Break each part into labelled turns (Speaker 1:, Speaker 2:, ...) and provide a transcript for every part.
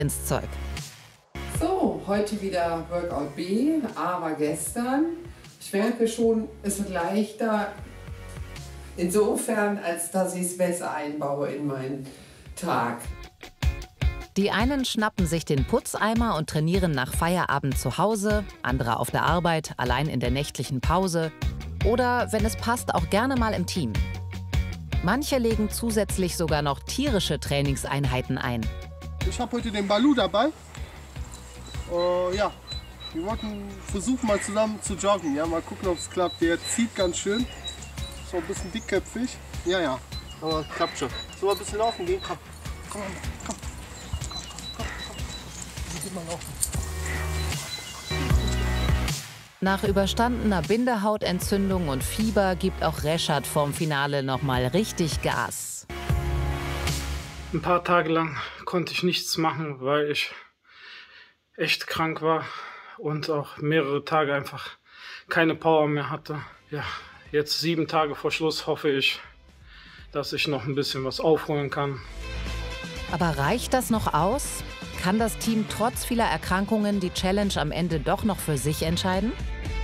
Speaker 1: ins Zeug.
Speaker 2: So, heute wieder Workout B, A war gestern. Ich merke schon, es wird leichter insofern, als dass ich es besser einbaue in meinen Tag.
Speaker 1: Die einen schnappen sich den Putzeimer und trainieren nach Feierabend zu Hause, andere auf der Arbeit, allein in der nächtlichen Pause oder, wenn es passt, auch gerne mal im Team. Manche legen zusätzlich sogar noch tierische Trainingseinheiten ein.
Speaker 3: Ich habe heute den Balu dabei. Ja, wir wollten versuchen, mal zusammen zu joggen. Ja, mal gucken, ob es klappt. Der zieht ganz schön. So ein bisschen dickköpfig. Ja, aber klappt schon. So ein bisschen laufen gehen. Komm. Geht mal laufen.
Speaker 1: Nach überstandener Bindehautentzündung und Fieber gibt auch Reschat vorm Finale noch mal richtig Gas.
Speaker 4: Ein paar Tage lang konnte ich nichts machen, weil ich echt krank war und auch mehrere Tage einfach keine Power mehr hatte. Ja, jetzt 7 Tage vor Schluss hoffe ich, dass ich noch ein bisschen was aufholen kann.
Speaker 1: Aber reicht das noch aus? Kann das Team trotz vieler Erkrankungen die Challenge am Ende doch noch für sich entscheiden?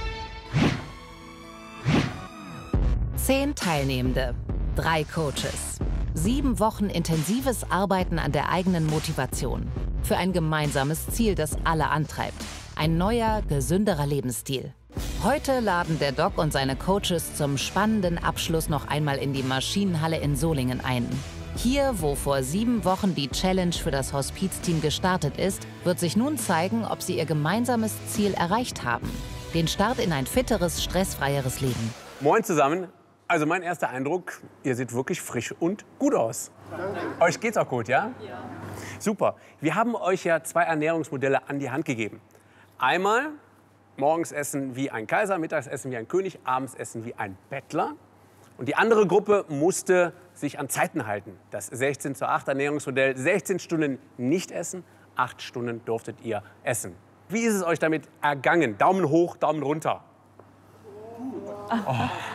Speaker 1: 10 Teilnehmende, 3 Coaches, 7 Wochen intensives Arbeiten an der eigenen Motivation. Für ein gemeinsames Ziel, das alle antreibt. Ein neuer, gesünderer Lebensstil. Heute laden der Doc und seine Coaches zum spannenden Abschluss noch einmal in die Maschinenhalle in Solingen ein. Hier, wo vor 7 Wochen die Challenge für das Hospizteam gestartet ist, wird sich nun zeigen, ob sie ihr gemeinsames Ziel erreicht haben. Den Start in ein fitteres, stressfreieres Leben.
Speaker 5: Moin zusammen. Also mein erster Eindruck, ihr seht wirklich frisch und gut aus. Danke. Euch geht's auch gut, ja? Ja. Super. Wir haben euch ja 2 Ernährungsmodelle an die Hand gegeben. Einmal morgens essen wie ein Kaiser, mittags essen wie ein König, abends essen wie ein Bettler. Und die andere Gruppe musste sich an Zeiten halten. Das 16:8 Ernährungsmodell, 16 Stunden nicht essen, 8 Stunden durftet ihr essen. Wie ist es euch damit ergangen? Daumen hoch, Daumen runter. Oh.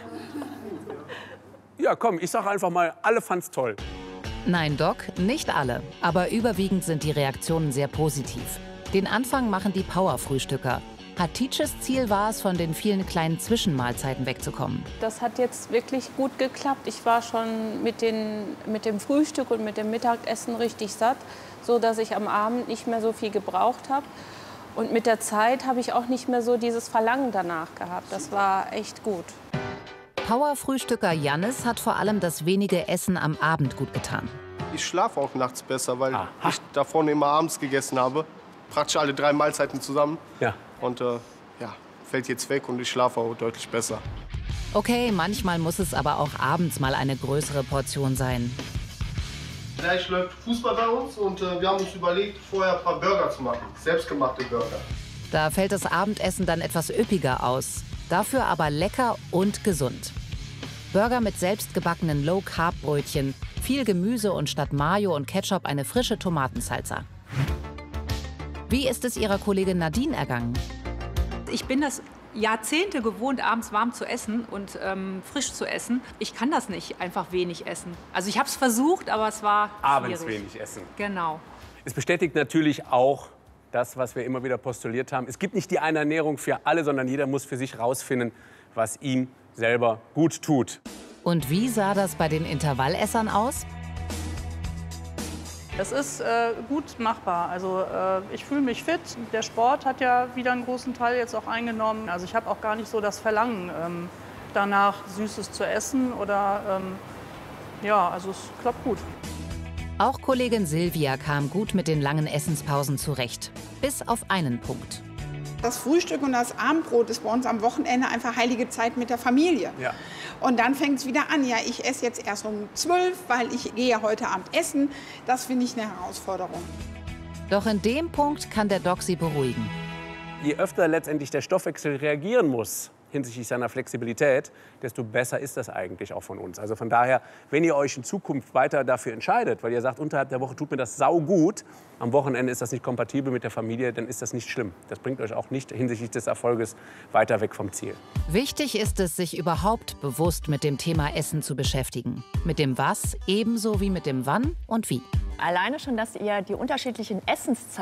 Speaker 5: Ja, komm, ich sag einfach mal, alle fanden's toll.
Speaker 1: Nein, Doc, nicht alle. Aber überwiegend sind die Reaktionen sehr positiv. Den Anfang machen die Power-Frühstücker. Hatices Ziel war es, von den vielen kleinen Zwischenmahlzeiten wegzukommen.
Speaker 6: Das hat jetzt wirklich gut geklappt. Ich war schon mit dem Frühstück und mit dem Mittagessen richtig satt, so dass ich am Abend nicht mehr so viel gebraucht habe. Und mit der Zeit habe ich auch nicht mehr so dieses Verlangen danach gehabt. Das war echt gut.
Speaker 1: Power-Frühstücker Jannis hat vor allem das wenige Essen am Abend gut getan.
Speaker 3: Ich schlafe auch nachts besser, weil ich davor immer abends gegessen habe. Praktisch alle 3 Mahlzeiten zusammen.
Speaker 5: Ja.
Speaker 3: Und fällt jetzt weg und ich schlafe auch deutlich besser.
Speaker 1: Okay, manchmal muss es aber auch abends mal eine größere Portion sein.
Speaker 3: Gleich läuft Fußball bei uns und wir haben uns überlegt, vorher ein paar Burger zu machen. Selbstgemachte Burger.
Speaker 1: Da fällt das Abendessen dann etwas üppiger aus. Dafür aber lecker und gesund. Burger mit selbstgebackenen Low-Carb-Brötchen, viel Gemüse und statt Mayo und Ketchup eine frische Tomatensalsa. Wie ist es Ihrer Kollegin Nadine ergangen?
Speaker 7: Ich bin das Jahrzehnte gewohnt, abends warm zu essen und frisch zu essen. Ich kann das nicht, einfach wenig essen. Also ich habe es versucht, aber es war
Speaker 5: abends
Speaker 7: schwierig.
Speaker 5: Wenig essen.
Speaker 7: Genau.
Speaker 5: Es bestätigt natürlich auch das, was wir immer wieder postuliert haben. Es gibt nicht die eine Ernährung für alle, sondern jeder muss für sich rausfinden, was ihm selber gut tut.
Speaker 1: Und wie sah das bei den Intervallessern aus?
Speaker 8: Es ist gut machbar. Also ich fühle mich fit. Der Sport hat ja wieder einen großen Teil jetzt auch eingenommen. Also ich habe auch gar nicht so das Verlangen, danach Süßes zu essen. Oder ja, also es klappt gut.
Speaker 1: Auch Kollegin Silvia kam gut mit den langen Essenspausen zurecht. Bis auf einen Punkt.
Speaker 9: Das Frühstück und das Abendbrot ist bei uns am Wochenende einfach heilige Zeit mit der Familie.
Speaker 5: Ja.
Speaker 9: Und dann fängt es wieder an. Ja, ich esse jetzt erst um 12, weil ich gehe ja heute Abend essen. Das finde ich eine Herausforderung.
Speaker 1: Doch in dem Punkt kann der Doc sie beruhigen.
Speaker 5: Je öfter letztendlich der Stoffwechsel reagieren muss hinsichtlich seiner Flexibilität, desto besser ist das eigentlich auch von uns. Also von daher, wenn ihr euch in Zukunft weiter dafür entscheidet, weil ihr sagt, unterhalb der Woche tut mir das saugut, am Wochenende ist das nicht kompatibel mit der Familie, dann ist das nicht schlimm. Das bringt euch auch nicht hinsichtlich des Erfolges weiter weg vom Ziel.
Speaker 1: Wichtig ist es, sich überhaupt bewusst mit dem Thema Essen zu beschäftigen. Mit dem Was ebenso wie mit dem Wann und Wie.
Speaker 10: Alleine schon, dass ihr die unterschiedlichen Essenszeiten